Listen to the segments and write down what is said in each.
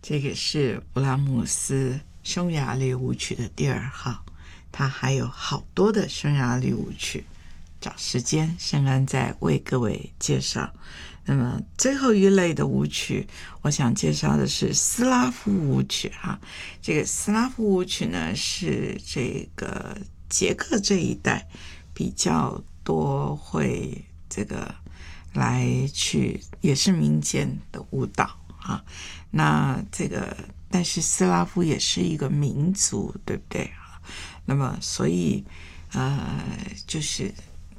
这个是布拉姆斯匈牙利舞曲的第2号，它还有好多的匈牙利舞曲，找时间圣安再为各位介绍。那么最后一类的舞曲，我想介绍的是斯拉夫舞曲哈。这个斯拉夫舞曲呢，是这个捷克这一带比较多会这个来去，也是民间的舞蹈啊。那这个但是斯拉夫也是一个民族，对不对啊？那么所以就是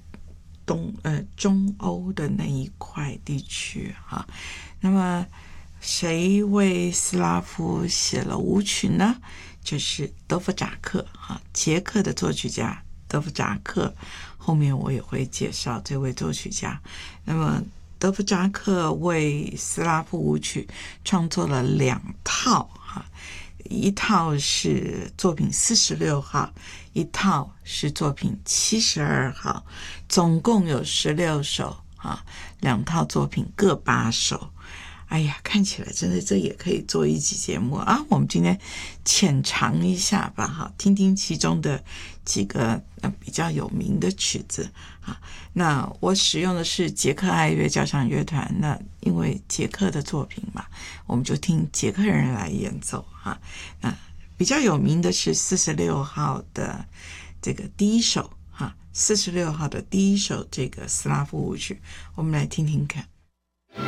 中欧的那一块地区哈。那么谁为斯拉夫写了舞曲呢？就是德弗扎克哈，捷克的作曲家德弗扎克，后面我也会介绍这位作曲家。那么德弗扎克为斯拉夫舞曲创作了2套哈，一套是作品46号，一套是作品72号，总共有16首啊，2套作品各8首。哎呀，看起来真的这也可以做一集节目啊！我们今天浅尝一下吧，哈，听听其中的几个比较有名的曲子啊。那我使用的是捷克爱乐交响乐团，那因为捷克的作品嘛，我们就听捷克人来演奏啊。那比较有名的是46号的这个第1首哈，46号的第1首这个斯拉夫舞曲，我们来听听看。